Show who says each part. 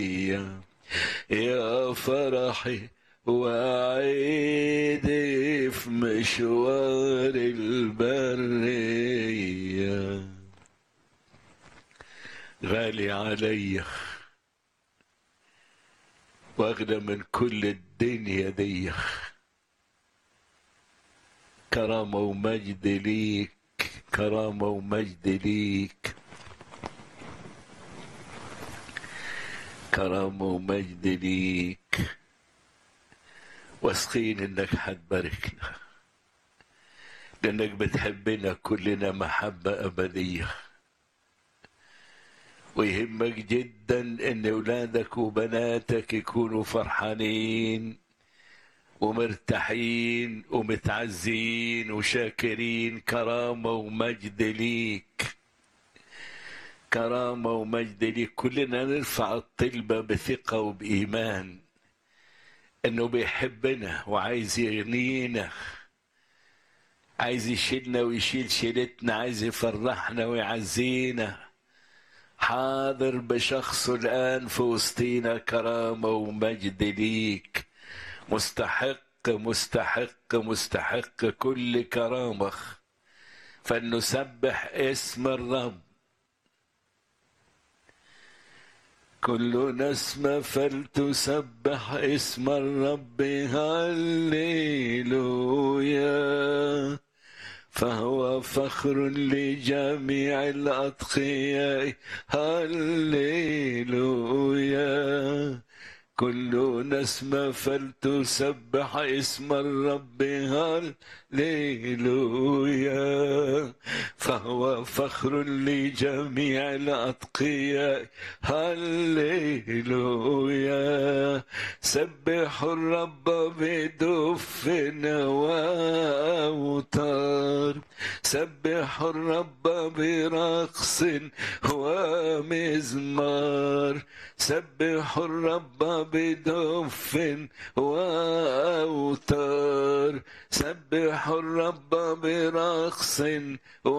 Speaker 1: يا فرحي وعيدي في مشوار البرية، غالي عليا واغلى من كل الدنيا دي. كرامة ومجد ليك، كرامة ومجد ليك، كرامة ومجد ليك. واثقين انك حتباركنا لانك بتحبنا كلنا محبة ابدية، ويهمك جدا ان اولادك وبناتك يكونوا فرحانين ومرتاحين ومتعزين وشاكرين. كرامة ومجد ليك، كرامة ومجد ليك. كلنا نرفع الطلبة بثقة وبإيمان انه بيحبنا وعايز يغنينا، عايز يشيلنا ويشيل شيلتنا، عايز يفرحنا ويعزينا. حاضر بشخصه الآن في وسطينا. كرامة ومجد ليك، مستحق مستحق مستحق كل كرامة. فلنسبح اسم الرب. كل نسمة فلتسبح اسم الرب. هللويا، فهو فخر لجميع الأتقياء. هللويا، كل نسمة فلتسبح اسم الرب. هللويا، فهو فخر لجميع الأتقياء. هللويا، سبحوا الرب بدف وأوتار، سبحوا الرب برقص ومزمار، سبحوا الرب بدف وأوتار، سبحوا الرب برقص